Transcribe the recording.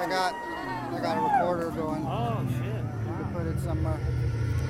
I got a recorder going. Oh shit! You could put it somewhere.